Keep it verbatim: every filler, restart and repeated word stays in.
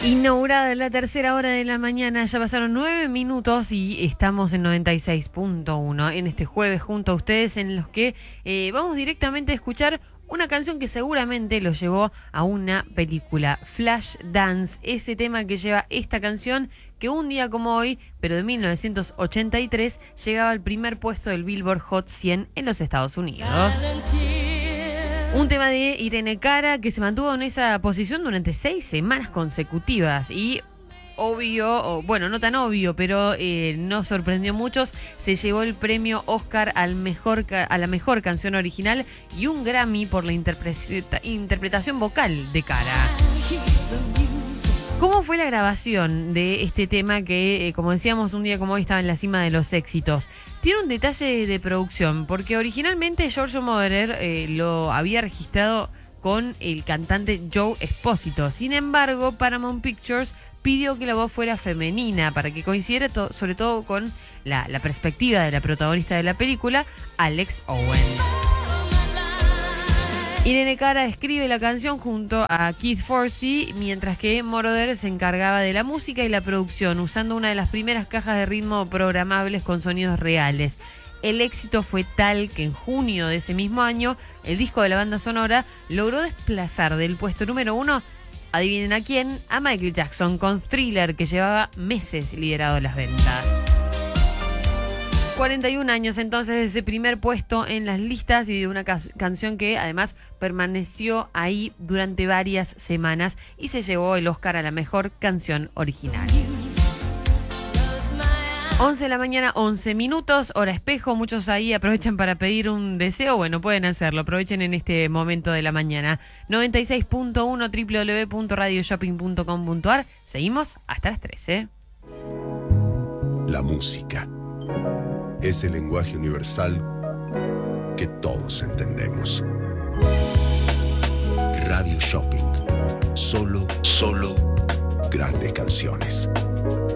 Inaugurada la tercera hora de la mañana, ya pasaron nueve minutos y estamos en noventa y seis punto uno en este jueves junto a ustedes en los que eh, vamos directamente a escuchar una canción que seguramente lo llevó a una película, Flashdance, ese tema que lleva esta canción que un día como hoy, pero de mil novecientos ochenta y tres, llegaba al primer puesto del Billboard Hot cien en los Estados Unidos. Un tema de Irene Cara que se mantuvo en esa posición durante seis semanas consecutivas y obvio, o bueno, no tan obvio, pero eh, no sorprendió a muchos, se llevó el premio Oscar al mejor, a la mejor canción original y un Grammy por la interpreta, interpretación vocal de Cara. ¿Cómo fue la grabación de este tema que, eh, como decíamos, un día como hoy estaba en la cima de los éxitos? Tiene un detalle de producción, porque originalmente Giorgio Moroder eh, lo había registrado con el cantante Joe Esposito. Sin embargo, Paramount Pictures pidió que la voz fuera femenina para que coincidiera to- sobre todo con la, la perspectiva de la protagonista de la película, Alex Owens. Irene Cara escribe la canción junto a Keith Forsey, mientras que Moroder se encargaba de la música y la producción, usando una de las primeras cajas de ritmo programables con sonidos reales. El éxito fue tal que en junio de ese mismo año, el disco de la banda sonora logró desplazar del puesto número uno, adivinen a quién, a Michael Jackson con Thriller, que llevaba meses liderado las ventas. cuarenta y un años entonces de ese primer puesto en las listas y de una ca- canción que además permaneció ahí durante varias semanas y se llevó el Oscar a la mejor canción original. once de la mañana, once minutos, hora espejo. Muchos ahí aprovechan para pedir un deseo. Bueno, pueden hacerlo. Aprovechen en este momento de la mañana. noventa y seis punto uno doble u doble u doble u punto radio shopping punto com punto a r. Seguimos hasta las trece. La música es el lenguaje universal que todos entendemos. Radio Shopping. Solo, solo grandes canciones.